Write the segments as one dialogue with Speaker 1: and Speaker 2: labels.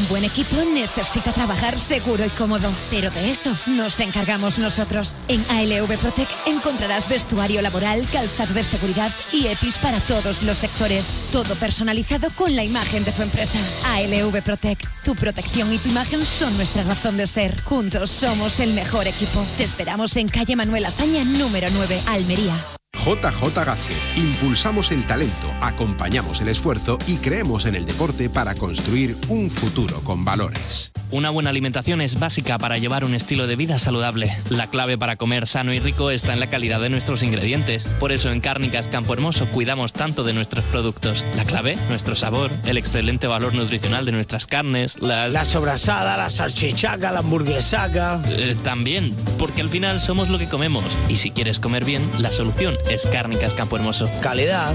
Speaker 1: buen equipo necesita trabajar seguro y cómodo, pero de eso nos encargamos nosotros. En ALV Protec encontrarás vestuario laboral, calzado de seguridad y EPIs para todos los sectores. Todo personalizado con la imagen de tu empresa. ALV Protec, tu protección y tu imagen son nuestra razón de ser. Juntos somos el mejor equipo. Te esperamos en calle Manuel Azaña, número 9, Almería.
Speaker 2: JJ Gázquez. Impulsamos el talento, acompañamos el esfuerzo y creemos en el deporte para construir un futuro con valores.
Speaker 3: Una buena alimentación es básica para llevar un estilo de vida saludable. La clave para comer sano y rico está en la calidad de nuestros ingredientes. Por eso en Cárnicas Campo Hermoso cuidamos tanto de nuestros productos. La clave, nuestro sabor, el excelente valor nutricional de nuestras carnes,
Speaker 4: la sobrasada, la salchichaca, la hamburguesaca...
Speaker 3: También, porque al final somos lo que comemos. Y si quieres comer bien, la solución es Cárnicas Campo Hermoso.
Speaker 4: Calidad.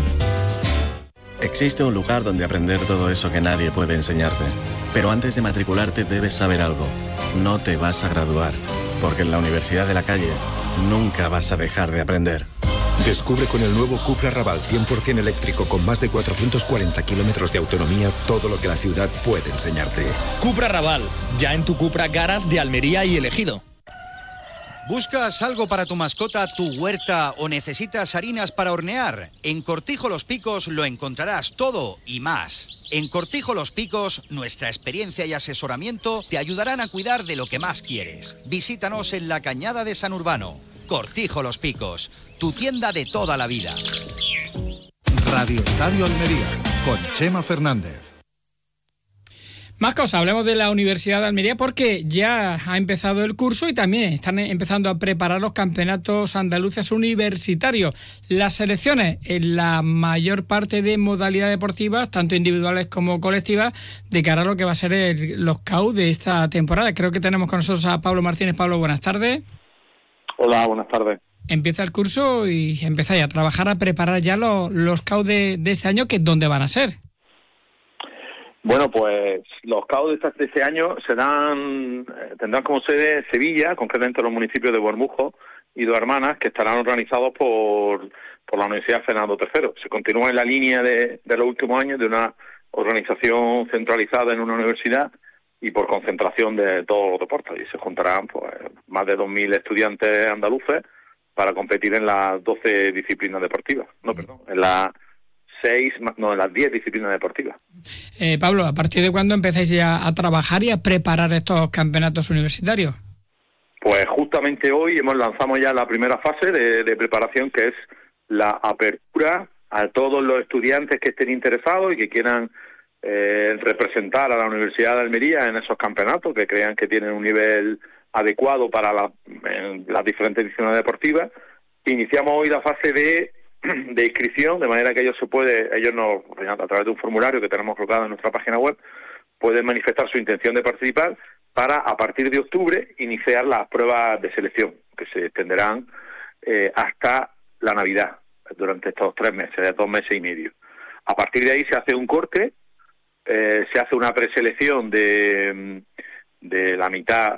Speaker 5: Existe un lugar donde aprender todo eso que nadie puede enseñarte. Pero antes de matricularte debes saber algo. No te vas a graduar, porque en la Universidad de la Calle nunca vas a dejar de aprender.
Speaker 6: Descubre con el nuevo Cupra Raval 100% eléctrico con más de 440 kilómetros de autonomía todo lo que la ciudad puede enseñarte.
Speaker 7: Cupra Raval, ya en tu Cupra Garage de Almería y El Ejido.
Speaker 8: ¿Buscas algo para tu mascota, tu huerta o necesitas harinas para hornear? En Cortijo Los Picos lo encontrarás todo y más. En Cortijo Los Picos, nuestra experiencia y asesoramiento te ayudarán a cuidar de lo que más quieres. Visítanos en la Cañada de San Urbano. Cortijo Los Picos, tu tienda de toda la vida.
Speaker 9: Radio Estadio Almería, con Chema Fernández.
Speaker 10: Más cosas, hablemos de la Universidad de Almería porque ya ha empezado el curso y también están empezando a preparar los campeonatos andaluces universitarios. Las selecciones en la mayor parte de modalidades deportivas, tanto individuales como colectivas, de cara a lo que va a ser los CAU de esta temporada. Creo que tenemos con nosotros a Pablo Martínez. Pablo, buenas tardes.
Speaker 11: Hola, buenas tardes.
Speaker 10: Empieza el curso y empezáis a trabajar, a preparar ya los CAU de este año, que ¿dónde van a ser?
Speaker 11: Bueno, pues los CAU de este año tendrán como sede Sevilla, concretamente los municipios de Bormujos y Dos Hermanas, que estarán organizados por la Universidad Fernando III. Se continúa en la línea de los últimos años de una organización centralizada en una universidad y por concentración de todos los deportes. Y se juntarán pues más de 2.000 estudiantes andaluces para competir en las 12 disciplinas deportivas. En las 10 disciplinas deportivas.
Speaker 10: Pablo, ¿a partir de cuándo empezáis ya a trabajar y a preparar estos campeonatos universitarios?
Speaker 11: Pues justamente hoy lanzamos ya la primera fase de preparación, que es la apertura a todos los estudiantes que estén interesados y que quieran representar a la Universidad de Almería en esos campeonatos, que crean que tienen un nivel adecuado para las diferentes disciplinas deportivas. Iniciamos hoy la fase de inscripción, de manera que ellos a través de un formulario que tenemos colocado en nuestra página web, pueden manifestar su intención de participar para, a partir de octubre, iniciar las pruebas de selección, que se extenderán hasta la Navidad, durante estos 3 meses, 2 meses y medio. A partir de ahí se hace un corte, se hace una preselección de la mitad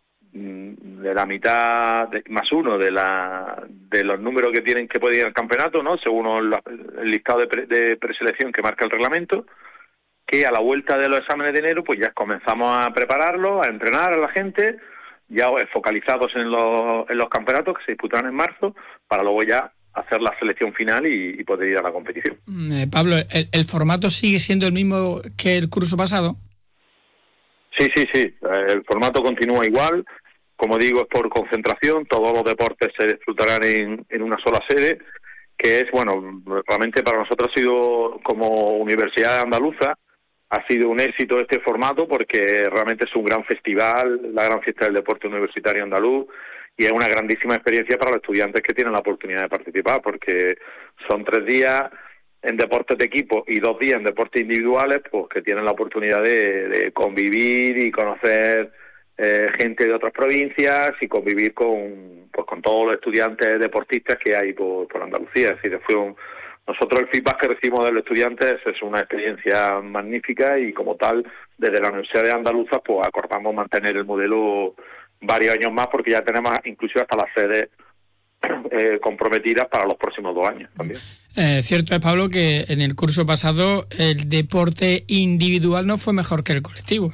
Speaker 11: más uno de los números que puede ir al campeonato, ¿no? Según el listado de preselección que marca el reglamento, que a la vuelta de los exámenes de enero pues ya comenzamos a prepararlo, a entrenar a la gente, ya focalizados en los campeonatos que se disputarán en marzo, para luego ya hacer la selección final y poder ir a la competición.
Speaker 10: Pablo, ¿el formato sigue siendo el mismo que el curso pasado?
Speaker 11: Sí. El formato continúa igual. Como digo, es por concentración. Todos los deportes se disfrutarán en una sola sede, que es, realmente para nosotros ha sido, como Universidad Andaluza, ha sido un éxito este formato, porque realmente es un gran festival, la gran fiesta del deporte universitario andaluz, y es una grandísima experiencia para los estudiantes que tienen la oportunidad de participar, porque son 3 días en deportes de equipo y 2 días en deportes individuales, pues que tienen la oportunidad de convivir y conocer gente de otras provincias y convivir con todos los estudiantes deportistas que hay por Andalucía. Es decir, nosotros el feedback que recibimos de los estudiantes es una experiencia magnífica, y como tal, desde la Universidad de Andaluza, pues acordamos mantener el modelo varios años más, porque ya tenemos inclusive hasta las sedes comprometidas para los próximos 2 años también.
Speaker 10: Cierto es, Pablo, que en el curso pasado el deporte individual no fue mejor que el colectivo.